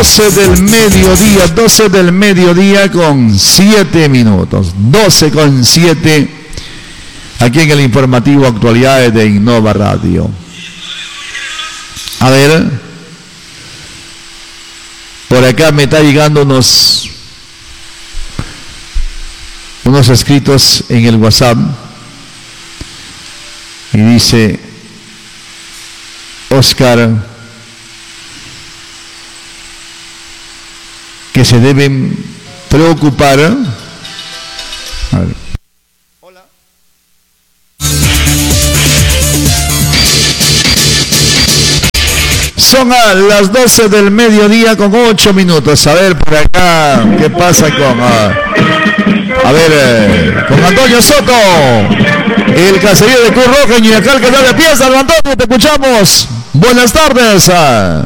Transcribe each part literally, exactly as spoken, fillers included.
doce del mediodía, doce del mediodía con siete minutos, doce con siete, aquí en el informativo Actualidades de Innova Radio. A ver, por acá me está llegando unos, unos escritos en el WhatsApp y dice Oscar que se deben preocupar. A ver. Hola. Son a las doce del mediodía con ocho minutos. A ver por acá, ¿qué pasa con... Uh, a ver, eh, con Antonio Soto, el caserío de Cruz Roja en Ñuñacal, que da de pieza. Antonio, te escuchamos. Buenas tardes. Uh.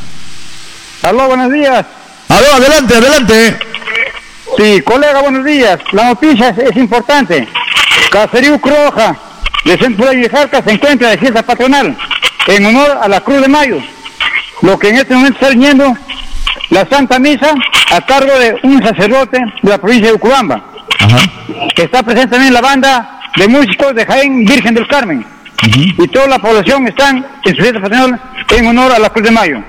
Aló, buenos días. Aló, adelante, adelante. Sí, colega, buenos días. La noticia es, es importante. Caserío Cruz Roja de Centro de Ñuñacal se encuentra de fiesta patronal en honor a la Cruz de Mayo, lo que en este momento está viniendo la Santa Misa a cargo de un sacerdote de la provincia de Ucubamba. Ajá. Que está presente también la banda de músicos de Jaén Virgen del Carmen. Uh-huh. Y toda la población está en su fiesta patronal en honor a la Cruz de Mayo.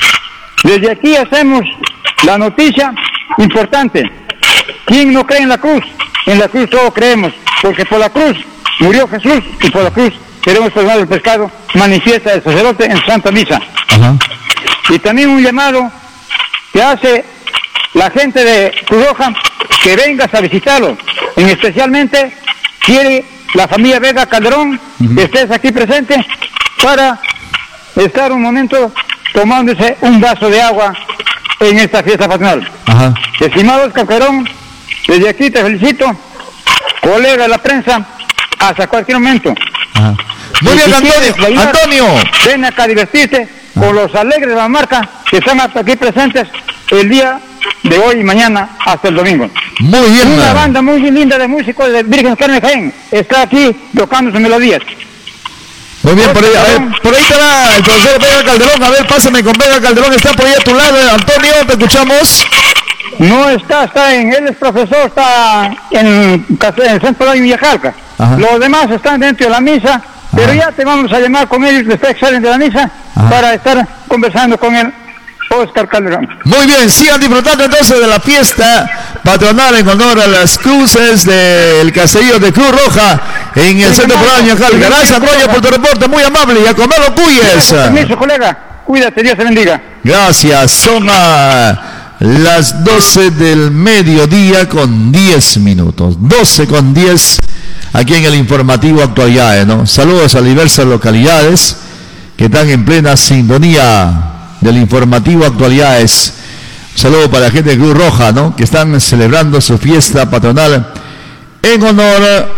Desde aquí hacemos la noticia importante. ¿Quién no cree en la cruz? En la cruz todos creemos, porque por la cruz murió Jesús y por la cruz queremos perdonar el pecado, manifiesta el sacerdote en Santa Misa. Ajá. Y también un llamado que hace la gente de Cruz Roja que vengas a visitarlo. En especialmente quiere la familia Vega Calderón, uh-huh, que estés aquí presente para estar un momento tomándose un vaso de agua en esta fiesta patronal. Ajá. Estimado Oscar Calderón, desde aquí te felicito, colega de la prensa, hasta cualquier momento. Ajá. Muy bien, si Antonio. Bailar, Antonio. Ven acá a divertirte Ajá. con los alegres de la marca que están hasta aquí presentes el día de hoy y mañana hasta el domingo. Muy bien. Una man. banda muy linda de músicos de Virgen Carmen Jaén está aquí tocando sus melodías. Muy bien, por ahí, a ver, por ahí está el profesor Vega Calderón. A ver, pásame con Vega Calderón, está por ahí a tu lado. Antonio, te escuchamos. No está, está en, él es profesor, está en, en el centro de Ñuñacal. Los demás están dentro de la misa, Ajá. pero ya te vamos a llamar con ellos después que salen de la misa Ajá. para estar conversando con el Oscar Calderón. Muy bien, sigan disfrutando entonces de la fiesta patronal en honor a las cruces del caserío de Cruz Roja en el sí, centro de Ñuñacal. Gracias, Antonio, por tu reporte, muy amable, y a comer los cuyes. Permiso, colega, cuídate, Dios te bendiga. Gracias, son a las doce del mediodía con diez minutos, doce con diez, aquí en el informativo Actualidades, ¿no? Saludos a diversas localidades que están en plena sintonía del informativo Actualidades. Un saludo para la gente de Cruz Roja, ¿no? Que están celebrando su fiesta patronal en honor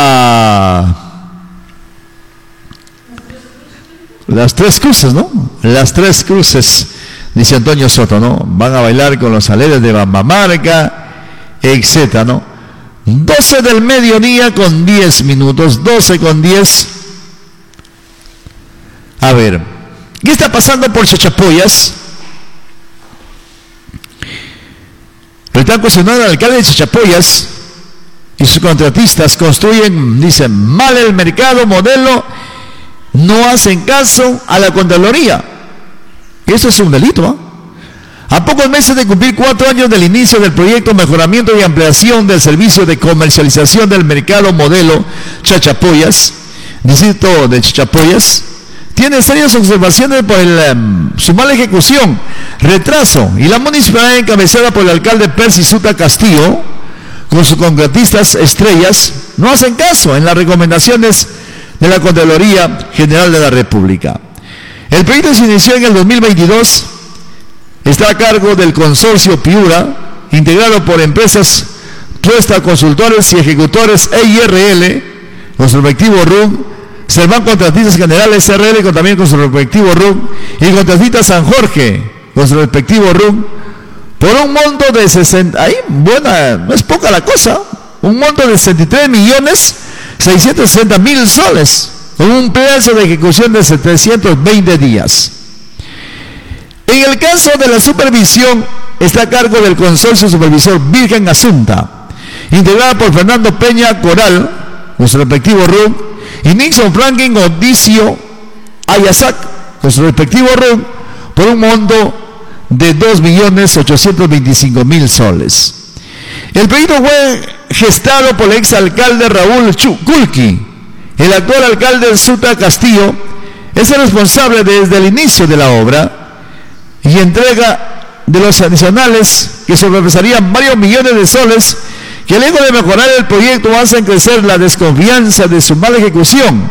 a las tres cruces, ¿no? Las tres cruces, dice Antonio Soto, ¿no? Van a bailar con los alegres de Bambamarca, etcétera, ¿no? doce del mediodía con diez minutos, doce con diez. A ver, ¿qué está pasando por Chachapoyas? Le están cuestionando al alcalde de Chachapoyas y sus contratistas construyen, dicen, mal el mercado, modelo, no hacen caso a la Contraloría. Eso es un delito, ¿eh? A pocos meses de cumplir cuatro años del inicio del proyecto Mejoramiento y Ampliación del Servicio de Comercialización del Mercado Modelo Chachapoyas, distrito de Chachapoyas, tiene serias observaciones por el, um, su mala ejecución, retraso, y la municipalidad encabezada por el alcalde Percy Suta Castillo, con sus contratistas estrellas, no hacen caso en las recomendaciones de la Contraloría General de la República. El proyecto se inició en el dos mil veintidós, está a cargo del consorcio Piura, integrado por empresas Tuesta Consultores y Ejecutores E I R L, con su respectivo R U C, Servan Contratistas Generales R L, con, también con su respectivo R U C, y Contratistas San Jorge, con su respectivo R U C, por un monto de sesenta, ahí, buena, no es poca la cosa, un monto de sesenta y tres millones seiscientos sesenta mil soles, con un plazo de ejecución de setecientos veinte días. En el caso de la supervisión, está a cargo del Consorcio Supervisor Virgen Asunta, integrada por Fernando Peña Coral, con su respectivo R U C, y Nixon Franklin Odicio Ayasac, con su respectivo R U C, por un monto de dos millones ochocientos veinticinco mil soles. El proyecto fue gestado por el exalcalde Raúl Chuculqui. El actual alcalde Suta Castillo es el responsable desde el inicio de la obra y entrega de los adicionales que sobrepasarían varios millones de soles, que lejos de mejorar el proyecto hacen crecer la desconfianza de su mala ejecución.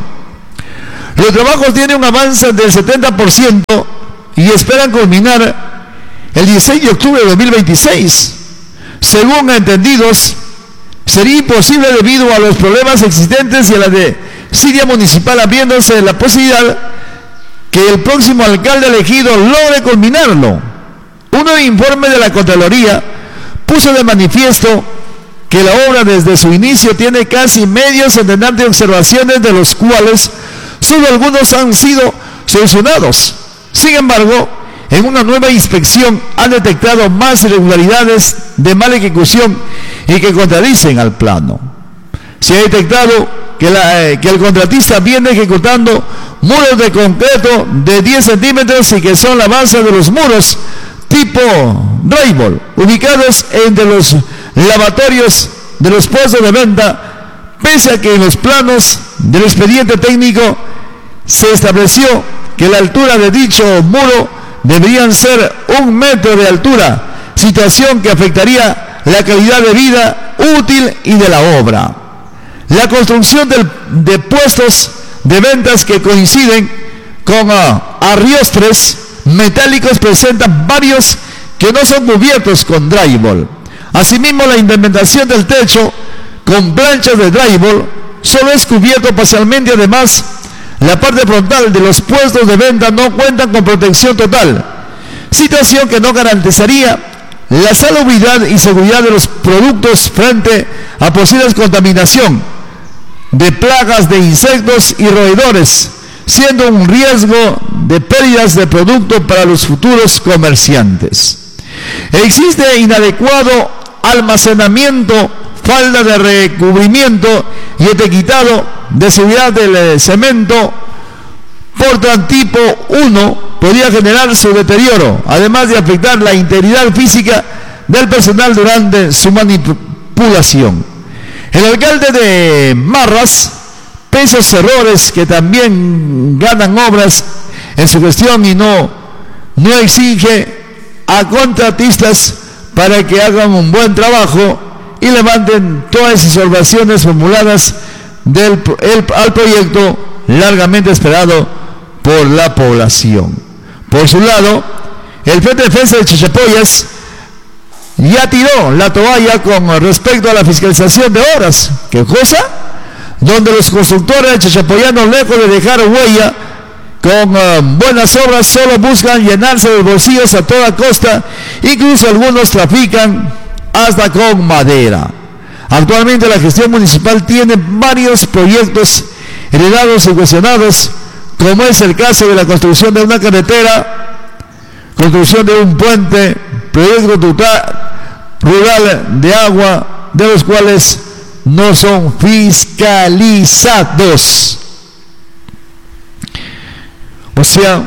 Los trabajos tienen un avance del setenta por ciento y esperan culminar el dieciséis de octubre de dos mil veintiséis. Según entendidos, sería imposible debido a los problemas existentes y a la desidia municipal, abriéndose la posibilidad que el próximo alcalde elegido logre culminarlo. Un informe de la Contraloría puso de manifiesto que la obra desde su inicio tiene casi medio centenar de observaciones, de los cuales solo algunos han sido solucionados. Sin embargo, en una nueva inspección han detectado más irregularidades de mala ejecución y que contradicen al plano. Se ha detectado que, la, eh, que el contratista viene ejecutando muros de concreto de diez centímetros y que son la base de los muros tipo drywall, ubicados entre los lavatorios de los puestos de venta, pese a que en los planos del expediente técnico se estableció que la altura de dicho muro deberían ser un metro de altura, situación que afectaría la calidad de vida útil y de la obra. La construcción del, de puestos de ventas que coinciden con uh, arriostres metálicos presentan varios que no son cubiertos con drywall. Asimismo, la implementación del techo con planchas de drywall solo es cubierto parcialmente. Además, la parte frontal de los puestos de venta no cuentan con protección total, situación que no garantizaría la salubridad y seguridad de los productos frente a posibles contaminación de plagas de insectos y roedores, siendo un riesgo de pérdidas de producto para los futuros comerciantes. Existe inadecuado almacenamiento, falta de recubrimiento y etiquetado de seguridad del cemento. Por tan tipo uno podría generar su deterioro, además de afectar la integridad física del personal durante su manipulación. El alcalde de Marras, pese a esos errores que también ganan obras en su gestión, y no, no exige a contratistas para que hagan un buen trabajo y levanten todas esas observaciones formuladas del, el, al proyecto largamente esperado por la población. Por su lado, el Frente de Defensa de Chachapoyas ya tiró la toalla con respecto a la fiscalización de obras. ¿Qué cosa? Donde los constructores chachapoyanos, lejos de dejar huella con uh, buenas obras, solo buscan llenarse los bolsillos a toda costa. Incluso algunos trafican hasta con madera. Actualmente la gestión municipal tiene varios proyectos heredados y cuestionados, como es el caso de la construcción de una carretera, construcción de un puente, proyectos rural de agua, de los cuales no son fiscalizados. O sea,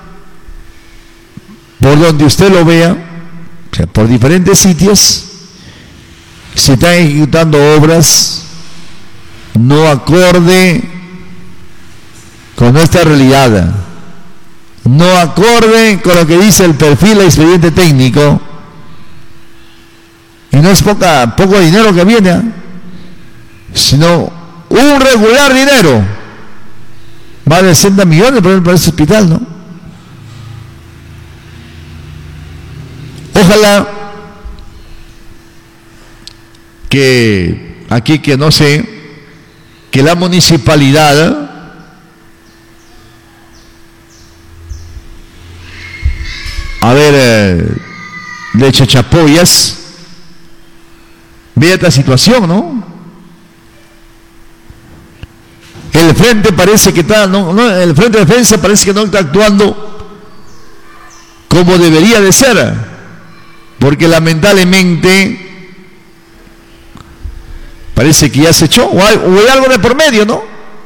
por donde usted lo vea, o sea, por diferentes sitios, se están ejecutando obras no acorde con nuestra realidad, no acorde con lo que dice el perfil del expediente técnico, y no es poca, poco dinero que viene, ¿eh? sino un regular dinero, más de sesenta millones por ejemplo, para ese hospital, ¿no? Ojalá que aquí, que no sé, que la municipalidad a ver eh, de Chachapoyas vea esta situación, ¿no? El frente parece que está, no, no, el Frente de Defensa parece que no está actuando como debería de ser, porque lamentablemente parece que ya se echó, o hay, o hay algo de por medio, ¿no?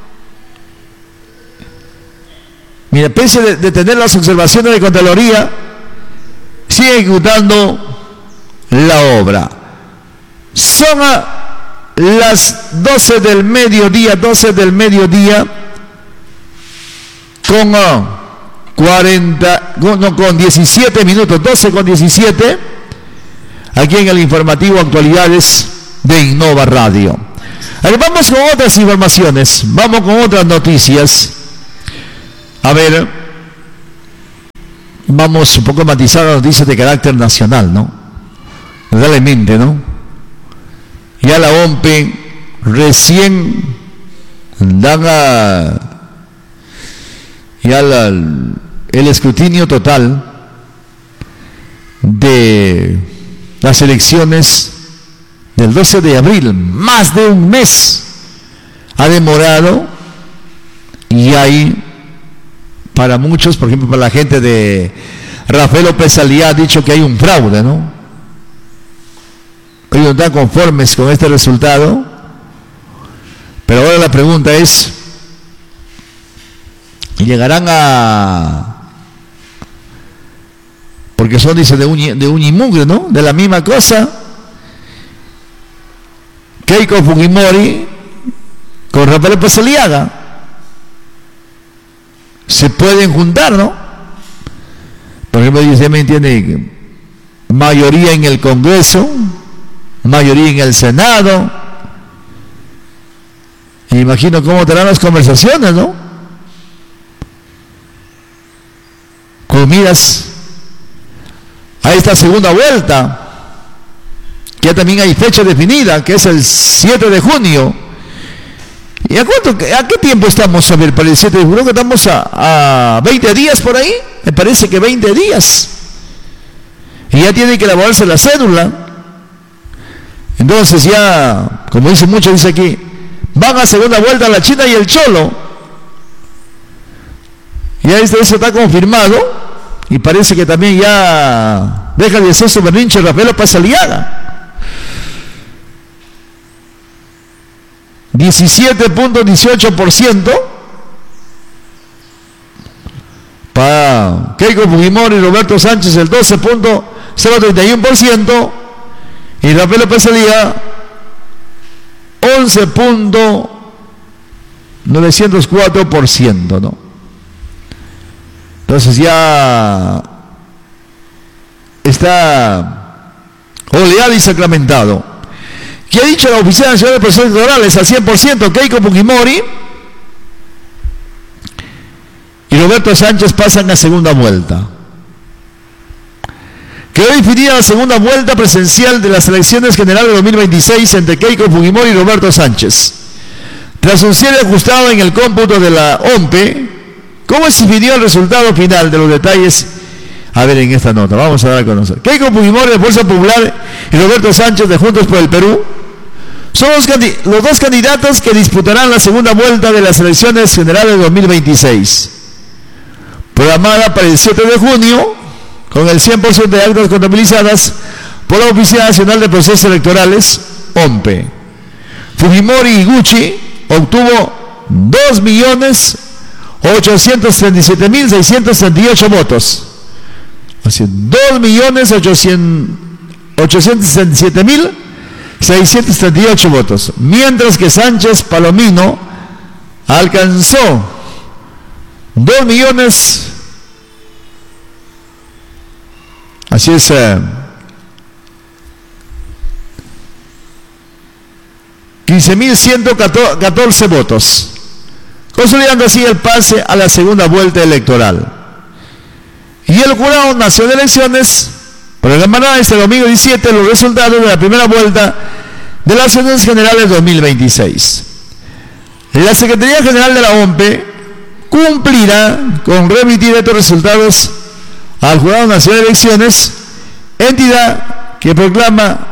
Mira, pese de, de tener las observaciones de Contraloría, sigue ejecutando la obra. Son a las doce del mediodía, doce del mediodía, con uh, cuarenta, no, con diecisiete minutos, doce con diecisiete, aquí en el informativo Actualidades de Innova Radio. Ahora vamos con otras informaciones, vamos con otras noticias. A ver, vamos un poco a matizar las noticias de carácter nacional, ¿no? Realmente, ¿no? Ya la O M P E recién dan a ya la, el escrutinio total de las elecciones del doce de abril, más de un mes ha demorado, y hay para muchos, por ejemplo, para la gente de Rafael López Aliá, ha dicho que hay un fraude, ¿no? Ellos no están conformes con este resultado, pero ahora la pregunta es, llegarán a, porque son, dice, de uña, de uña y mugre, ¿no? De la misma cosa. Keiko Fujimori con Rafael López Aliaga se pueden juntar, ¿no? Por ejemplo, usted me entiende, mayoría en el Congreso, mayoría en el Senado. Y imagino cómo estarán las conversaciones, ¿no? Con miras a esta segunda vuelta, que ya también hay fecha definida, que es el siete de junio. ¿Y a cuánto, a qué tiempo estamos? A ver, para el siete de junio, que estamos a, a veinte días por ahí, me parece que veinte días. Y ya tiene que elaborarse la cédula. Entonces ya, como dice mucho, dice aquí, van a segunda vuelta la China y el Cholo. Ya eso está confirmado, y parece que también ya deja de ser su berrinche Rafael López Aliaga. diecisiete punto dieciocho por ciento para Keiko Fujimori y Roberto Sánchez, el doce punto cero treinta y uno por ciento, y Rafael López Aliaga once punto novecientos cuatro por ciento, ¿no? Entonces ya está oleado y sacramentado. ¿Qué ha dicho la Oficina Nacional de Procesos Electorales? Al cien por ciento, Keiko Fujimori y Roberto Sánchez pasan a segunda vuelta. Quedó definida la segunda vuelta presencial de las elecciones generales de dos mil veintiséis entre Keiko Fujimori y Roberto Sánchez. Tras un cierre ajustado en el cómputo de la O M P E, ¿cómo se definió el resultado final? De los detalles, a ver en esta nota, vamos a dar a conocer. Keiko Fujimori de Fuerza Popular y Roberto Sánchez de Juntos por el Perú son los, los dos candidatos que disputarán la segunda vuelta de las elecciones generales de dos mil veintiséis, programada para el siete de junio, con el cien por ciento de actas contabilizadas por la Oficina Nacional de Procesos Electorales, O M P E. Fujimori Higuchi obtuvo dos millones ochocientos treinta y siete mil seiscientos treinta y ocho votos. Así, dos millones ochocientos sesenta y siete mil seiscientos treinta y ocho votos. Mientras que Sánchez Palomino alcanzó dos millones, así es, eh, quince mil ciento catorce votos, consolidando así el pase a la segunda vuelta electoral. Y el Jurado Nacional de Elecciones programará este domingo diecisiete los resultados de la primera vuelta de las elecciones generales dos mil veintiséis. La Secretaría General de la O M P E cumplirá con remitir estos resultados al Jurado Nacional de Elecciones, entidad que proclama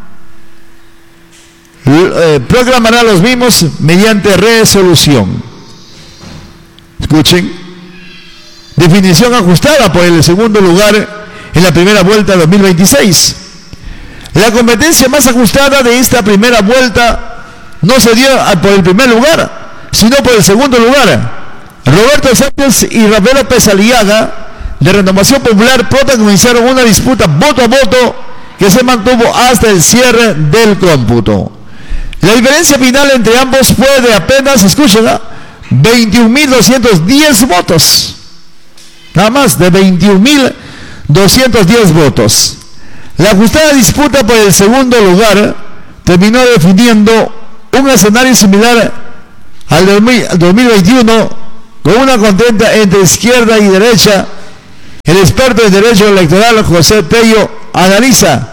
eh, proclamará los mismos mediante resolución. Escuchen, definición ajustada por el segundo lugar en la primera vuelta de dos mil veintiséis. La competencia más ajustada de esta primera vuelta no se dio por el primer lugar, sino por el segundo lugar. Roberto Sánchez y Rafael López Aliaga, de Renovación Popular, protagonizaron una disputa voto a voto que se mantuvo hasta el cierre del cómputo. La diferencia final entre ambos fue de apenas, escuchen, veintiún mil doscientos diez votos. Nada más, de veintiún mil doscientos diez votos. La ajustada disputa por el segundo lugar terminó definiendo un escenario similar al dos mil veintiuno, con una contienda entre izquierda y derecha. El experto en derecho electoral José Tello analiza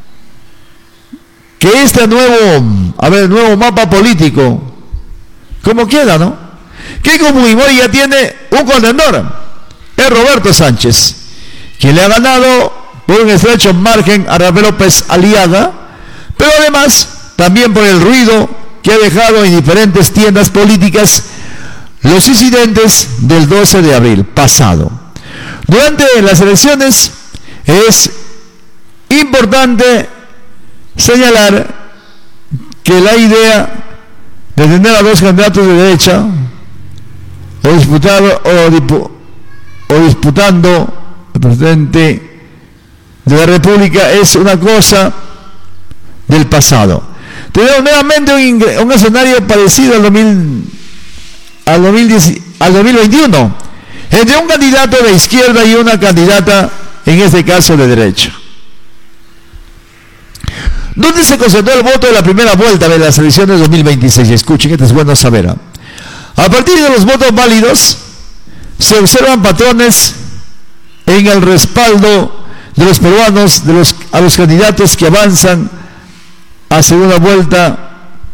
que este nuevo, a ver, nuevo mapa político, ¿cómo queda, no? Keiko Fujimori ya tiene un contendor, es Roberto Sánchez, quien le ha ganado por un estrecho margen a Rafael López Aliaga, pero además también por el ruido que ha dejado en diferentes tiendas políticas los incidentes del doce de abril pasado. Durante las elecciones es importante señalar que la idea de tener a dos candidatos de derecha o disputado o, dipu, o disputando el presidente de la República es una cosa del pasado. Tenemos nuevamente un, un escenario parecido al dos mil Al, dos mil diez, al dos mil veintiuno, entre un candidato de izquierda y una candidata, en este caso de derecha. ¿Dónde se concentró el voto de la primera vuelta de las elecciones de dos mil veintiséis? Escuchen, esto es bueno saber. A partir de los votos válidos, se observan patrones en el respaldo de los peruanos de los, a los candidatos que avanzan a segunda vuelta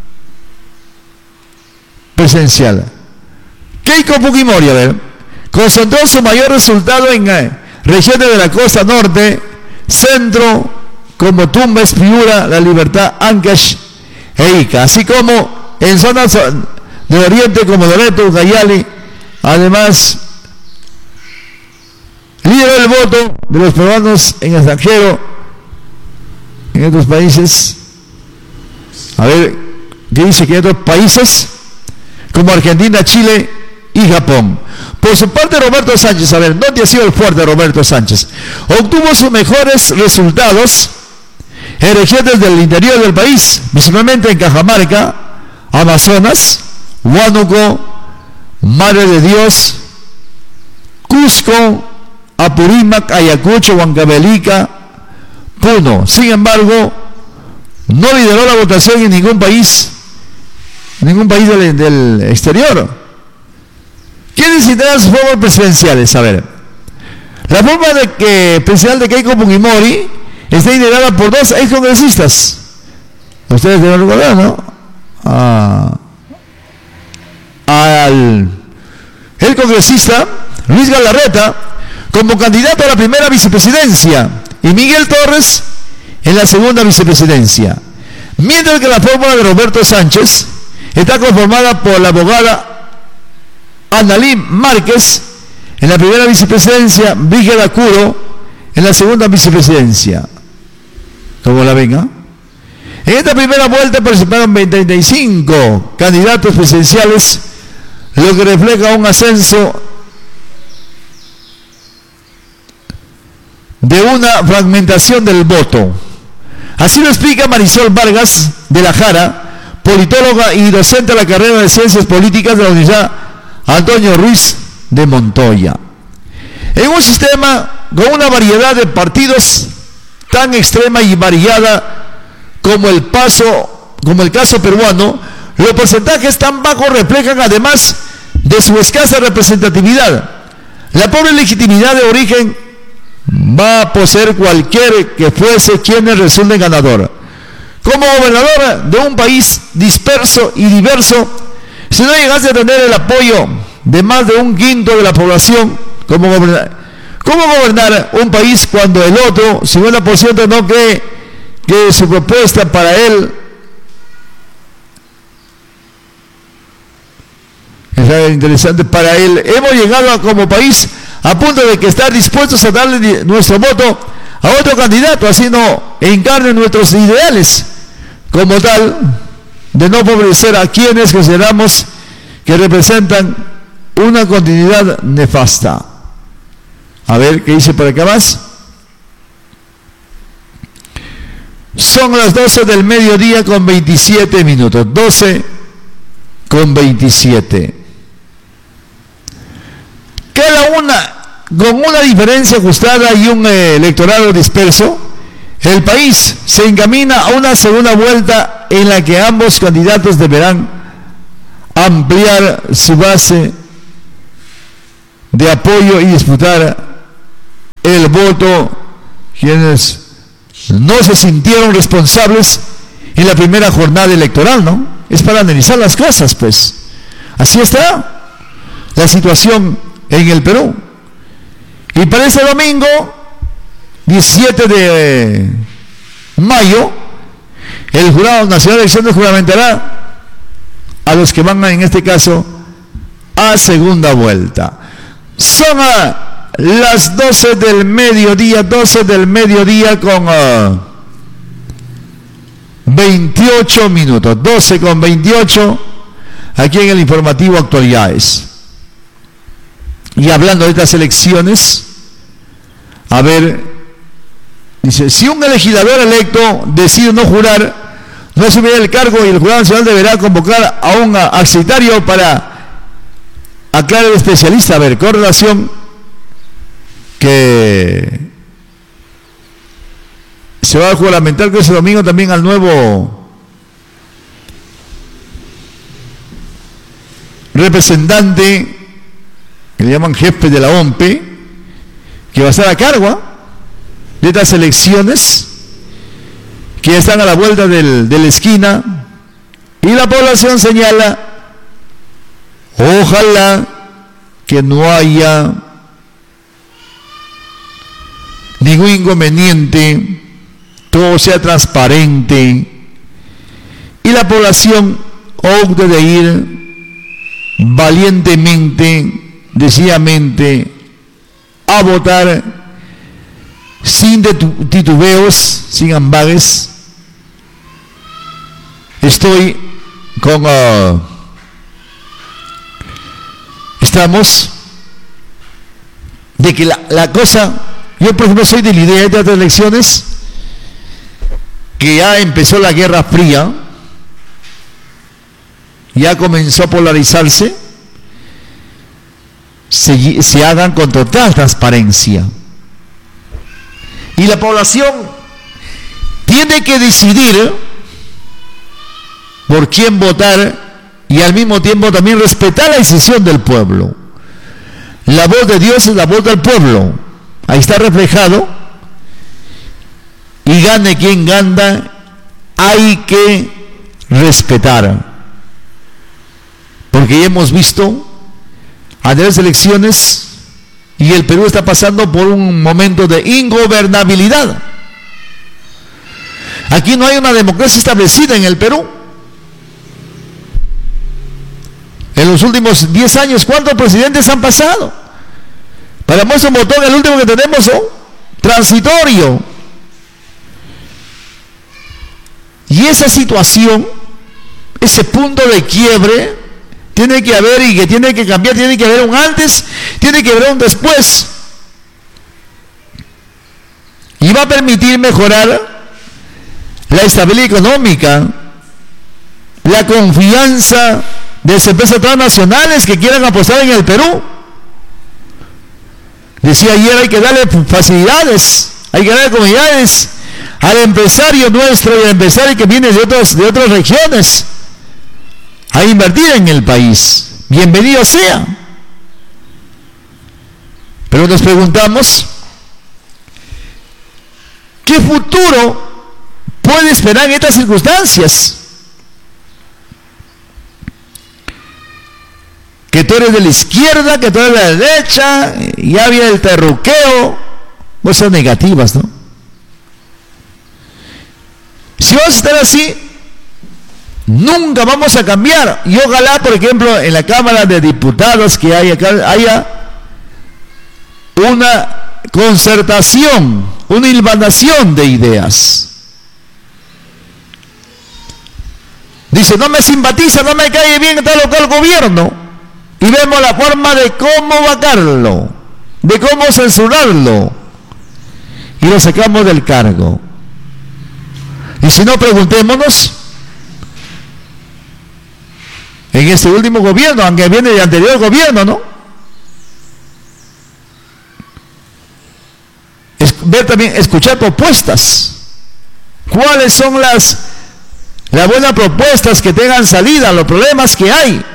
presidencial. Keiko Fujimori, a ver, concentró su mayor resultado en eh, regiones de la costa norte, centro, como Tumbes, Piura, La Libertad, Ancash e Ica, así como en zonas del oriente como Loreto, Ucayali. Además, lideró el voto de los peruanos en extranjero, en otros países. A ver, ¿qué dice que en otros países? Como Argentina, Chile y Japón. Por su parte, Roberto Sánchez, a ver, ¿dónde ha sido el fuerte Roberto Sánchez? Obtuvo sus mejores resultados en regiones del interior del país, principalmente en Cajamarca, Amazonas, Huánuco, Madre de Dios, Cusco, Apurímac, Ayacucho, Huancavelica, Puno. Sin embargo, no lideró la votación en ningún país, en ningún país del, del exterior. ¿Quiénes lideran sus formas presidenciales? A ver, la forma de que presidencial de Keiko Fujimori está liderada por dos excongresistas. Ustedes deben recordar, ¿no? Ah, al el congresista Luis Galarreta como candidato a la primera vicepresidencia y Miguel Torres en la segunda vicepresidencia, mientras que la fórmula de Roberto Sánchez está conformada por la abogada Annalí Márquez en la primera vicepresidencia, Brígida Curo en la segunda vicepresidencia. ¿Cómo la venga? En esta primera vuelta participaron treinta y cinco candidatos presidenciales, lo que refleja un ascenso de una fragmentación del voto. Así lo explica Marisol Vargas de la Jara, politóloga y docente de la carrera de Ciencias Políticas de la Universidad Antonio Ruiz de Montoya. En un sistema con una variedad de partidos tan extrema y variada como el paso, como el caso peruano, los porcentajes tan bajos reflejan además de su escasa representatividad la pobre legitimidad de origen va a poseer cualquier que fuese quien resulte ganador. Como gobernador de un país disperso y diverso, si no llegase a tener el apoyo de más de un quinto de la población, ¿cómo gobernar, cómo gobernar un país cuando el otro cincuenta por ciento no cree que su propuesta para él es interesante para él? Hemos llegado a, como país a punto de que estar dispuestos a darle nuestro voto a otro candidato, así no encarnen nuestros ideales, como tal, de no favorecer a quienes consideramos que representan una continuidad nefasta. A ver, ¿qué dice por acá más? Son las doce del mediodía con veintisiete minutos, doce con veintisiete. Cada una, con una diferencia ajustada y un eh, electorado disperso, el país se encamina a una segunda vuelta en la que ambos candidatos deberán ampliar su base de apoyo y disputar el voto quienes no se sintieron responsables en la primera jornada electoral, ¿no? Es para analizar las cosas, pues. Así está la situación en el Perú. Y para este domingo, diecisiete de mayo, el Jurado Nacional de Elecciones juramentará a los que van, en este caso, a segunda vuelta. Son a las doce del mediodía, doce del mediodía con uh, veintiocho minutos, doce con veintiocho, aquí en el informativo Actualidades. Y hablando de estas elecciones, a ver, dice, si un legislador electo decide no jurar, no asumirá el cargo y el Jurado Nacional deberá convocar a un accetario para aclarar el especialista, a ver, con relación que se va a juramentar que ese domingo también al nuevo representante, que le llaman jefe de la O M P E, que va a estar a cargo de estas elecciones que están a la vuelta del, de la esquina, y la población señala, ojalá que no haya ningún inconveniente, todo sea transparente y la población opte de ir valientemente, decididamente a votar sin titubeos, sin ambages. Estoy con uh, estamos de que la, la cosa, yo por ejemplo soy de la idea de estas elecciones que ya empezó la Guerra Fría, ya comenzó a polarizarse, se, se hagan con total transparencia y la población tiene que decidir por quién votar y al mismo tiempo también respetar la decisión del pueblo. La voz de Dios es la voz del pueblo, ahí está reflejado, y gane quien gana, hay que respetar, porque ya hemos visto a las elecciones y el Perú está pasando por un momento de ingobernabilidad. Aquí no hay una democracia establecida en el Perú. En los últimos diez años, ¿cuántos presidentes han pasado? Para muestra un botón, el último que tenemos son transitorio. Y esa situación, ese punto de quiebre, tiene que haber y que tiene que cambiar, tiene que haber un antes, tiene que haber un después. Y va a permitir mejorar la estabilidad económica, la confianza de las empresas transnacionales que quieran apostar en el Perú. Decía ayer, hay que darle facilidades, hay que darle comunidades al empresario nuestro y al empresario que viene de, otros, de otras regiones a invertir en el país. Bienvenido sea. Pero nos preguntamos, ¿qué futuro puede esperar en estas circunstancias? Que tú eres de la izquierda, que tú eres de la derecha, ya viene el terruqueo, cosas negativas, ¿no? Si vamos a estar así, nunca vamos a cambiar. Y ojalá, por ejemplo, en la Cámara de Diputados que haya, haya una concertación, una hilvanación de ideas. Dice, no me simpatiza, no me cae bien tal o tal gobierno. Y vemos la forma de cómo vacarlo, de cómo censurarlo. Y lo sacamos del cargo. Y si no, preguntémonos, en este último gobierno, aunque viene del anterior gobierno, ¿no? Es, ver también, escuchar propuestas. ¿Cuáles son las, las buenas propuestas que tengan salida a los problemas que hay?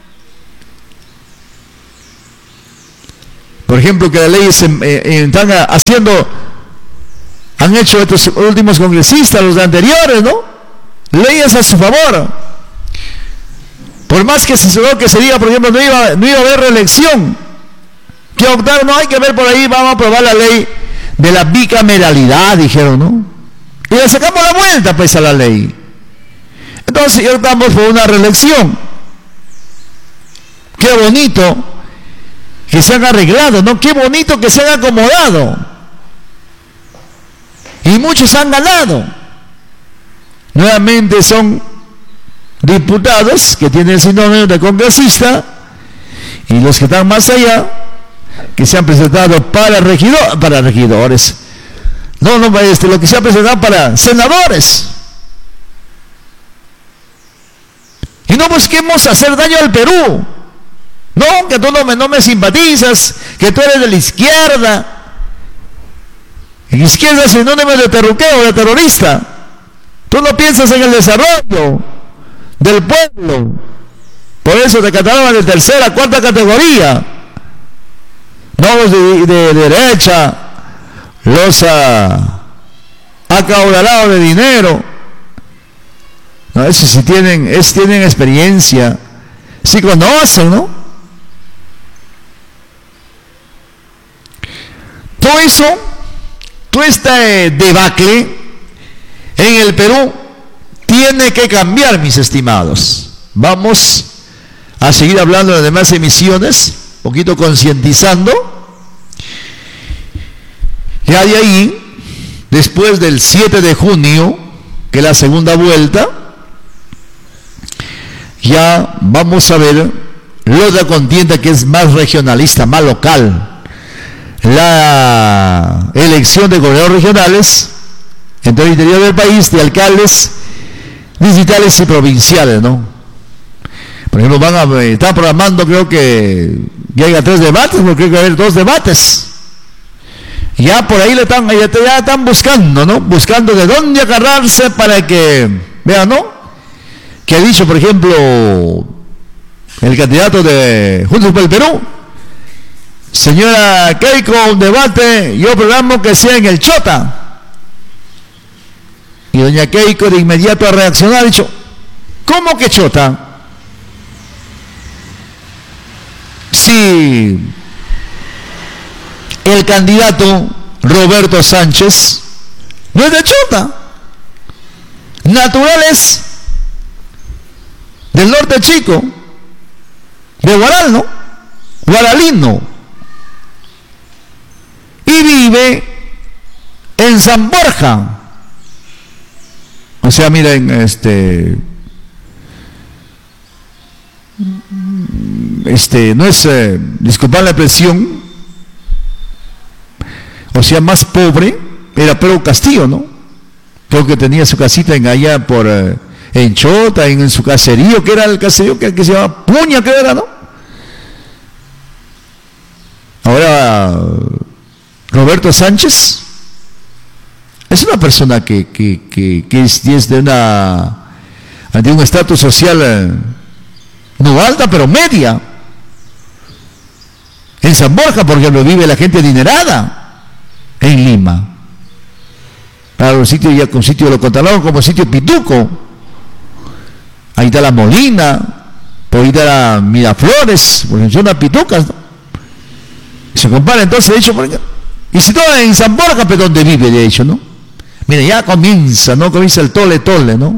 Por ejemplo, que las leyes eh, eh, están haciendo, han hecho estos últimos congresistas, los de anteriores, ¿no? Leyes a su favor. Por más que se señaló que se diga, por ejemplo, no iba, no iba a haber reelección, que optaron, no hay que ver por ahí, vamos a aprobar la ley de la bicameralidad, dijeron, ¿no? Y le sacamos la vuelta, pues, a la ley. Entonces, ya optamos por una reelección. Qué bonito que se han arreglado, ¿no? Qué bonito que se han acomodado. Y muchos han ganado. Nuevamente son diputados que tienen el sinónimo de congresista, y los que están más allá, que se han presentado para regidor, para regidores. No, no, este, lo que se ha presentado para senadores. Y no busquemos hacer daño al Perú. No, que tú no me, no me simpatizas, que tú eres de la izquierda. En izquierda es sinónimo de terruqueo, de terrorista. Tú no piensas en el desarrollo del pueblo. Por eso te catalogan de tercera, cuarta categoría. No los de, de, de derecha, los uh, acaudalados de dinero. No, esos sí tienen, es, tienen experiencia, sí conocen, ¿no? Todo eso, todo este debacle en el Perú tiene que cambiar, mis estimados. Vamos a seguir hablando de las demás emisiones, un poquito concientizando. Ya de ahí, después del siete de junio, que es la segunda vuelta, ya vamos a ver la otra contienda que es más regionalista, más local. La elección de gobernadores regionales en todo el interior del país, de alcaldes distritales y provinciales, ¿no? Por ejemplo, van a estar programando, creo que ya haya tres debates, porque creo que va a haber dos debates. Ya por ahí le están, ya, ya están buscando, ¿no? Buscando de dónde agarrarse para que, vean, ¿no? Que ha dicho, por ejemplo, el candidato de Juntos por el Perú, señora Keiko, un debate, yo programo que sea en el Chota. Y doña Keiko de inmediato ha reaccionado, ha dicho, ¿cómo que Chota? Si el candidato Roberto Sánchez no es de Chota, naturales del norte chico, de Guaral, ¿no? Guaralino, y vive en San Borja. O sea, miren, este, este, no es, eh, disculpad la expresión, o sea, más pobre, era Pedro Castillo, ¿no? Creo que tenía su casita en allá por, eh, en Chota, en, en su caserío, que era el caserío que, que se llama Puña, que era, ¿no? Ahora, Roberto Sánchez es una persona que, que, que, que es, es de una de un estatus social eh, no alta, pero media. En San Borja, por ejemplo, vive la gente adinerada. En Lima, claro, el sitio ya con sitio lo catalogan como sitio pituco. Ahí está la Molina, por ahí está la Miraflores, por ejemplo, son las pitucas, ¿no? Se compara entonces, de hecho, por ejemplo, y si todo en San Borja, pero donde vive, de hecho, ¿no? Mira, ya comienza, ¿no? Comienza el tole tole, ¿no?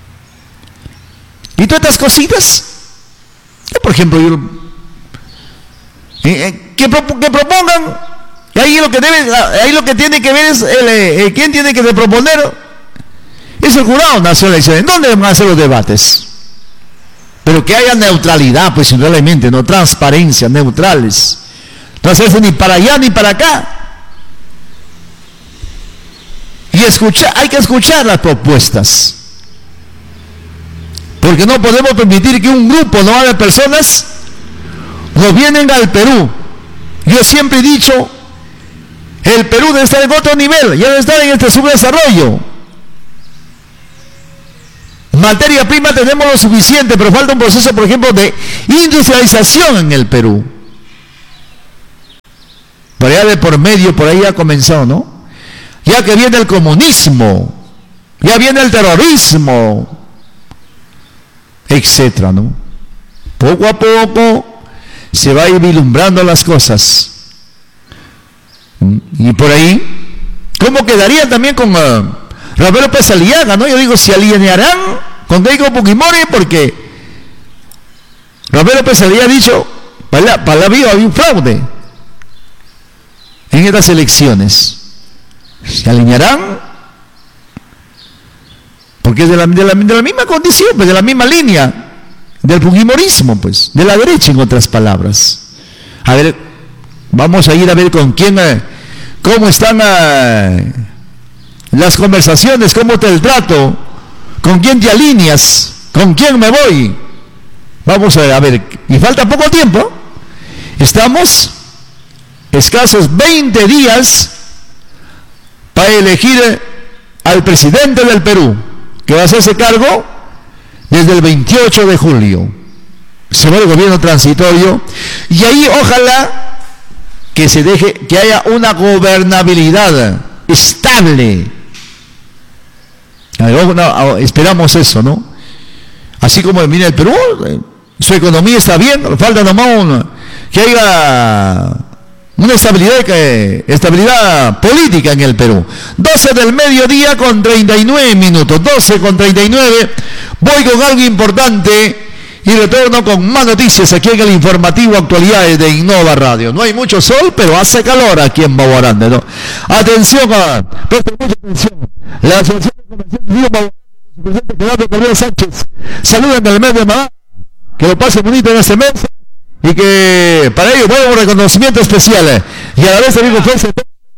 Y todas estas cositas, por ejemplo, yo Eh, eh, que, pro, que propongan. Ahí lo que debe, ahí lo que tiene que ver es el, eh, quién tiene que proponer. Es el Jurado Nacional de Elecciones. ¿Dónde van a hacer los debates? Pero que haya neutralidad, pues realmente, no transparencia, neutrales. No hacerse ni para allá ni para acá. Y escuchar, hay que escuchar las propuestas. Porque no podemos permitir que un grupo no de personas gobienen al Perú. Yo siempre he dicho, el Perú debe estar en otro nivel, ya debe estar en este subdesarrollo. Materia prima tenemos lo suficiente, pero falta un proceso, por ejemplo, de industrialización en el Perú. Por allá de por medio, por ahí ha comenzado, ¿no? Ya que viene el comunismo, ya viene el terrorismo, etcétera, ¿no? Poco a poco se va a ir vislumbrando las cosas. Y por ahí, ¿cómo quedaría también con uh, Rafael López Aliaga, ¿no? Yo digo, se alinearán con Keiko Fujimori, porque Rafael López Aliaga ha dicho, para, para la vida había un fraude en estas elecciones. ¿Se alinearán? Porque es de la, de la, de la misma condición, pues, de la misma línea del fujimorismo, pues, de la derecha, en otras palabras. A ver, vamos a ir a ver con quién, eh, cómo están eh, las conversaciones, cómo te el trato, con quién te alineas, con quién me voy. Vamos a ver, a ver, y falta poco tiempo. Estamos escasos veinte días para elegir al presidente del Perú, que va a hacerse cargo desde el veintiocho de julio. Se va el gobierno transitorio, y ahí ojalá que se deje, que haya una gobernabilidad estable. No, esperamos eso, ¿no? Así como mira el Perú, su economía está bien, falta nomás un, que haya una estabilidad, que, estabilidad política en el Perú. doce del mediodía con treinta y nueve minutos, doce con treinta y nueve. Voy con algo importante y retorno con más noticias aquí en el informativo Actualidades de Innova Radio. No hay mucho sol, pero hace calor aquí en Baguarande, ¿no? Atención, a, presten mucha atención. La Asociación de Comerciantes de Baguarande, con su presidente Gerardo Correa Sánchez, saludan del mes de Mamá, que lo pasen bonito en este mes, y que para ello, bueno, un reconocimiento especial, y a la vez también ofrece